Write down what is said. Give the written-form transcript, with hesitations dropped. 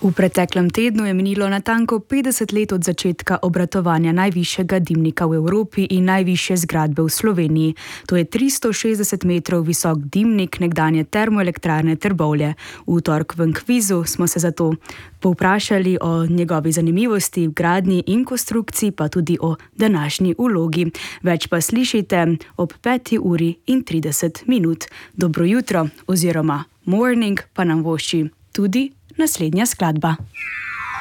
V preteklem tednu je minilo natanko 50 let od začetka obratovanja najvišjega dimnika v Evropi in najvišje zgradbe v Sloveniji. To je 360 metrov visok dimnik nekdanje termoelektrarne Trbovlje. V torkovem kvizu smo se zato povprašali o njegovi zanimivosti, gradnji in konstrukciji, pa tudi o današnji vlogi. Več pa slišite ob 5:30. Dobro jutro oziroma morning pa nam vošči tudi naslednja skladba.